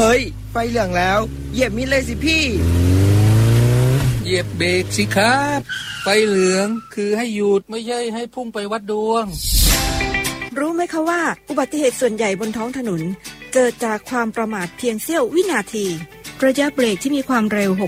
ฮ้ยไฟเหลืองแล้วเหยียบมิดเลยสิพี่เหยียบเบรกสิครับไฟเหลืองคือให้หยุดไม่ใช่ให้พุ่งไปวัดดวงรู้ไหมคะว่าอุบัติเหตุส่วนใหญ่บนท้องถนนเกิดจากความประมาทเพียงเสี้ยววินาทีระยะเบรกที่มีความเร็ว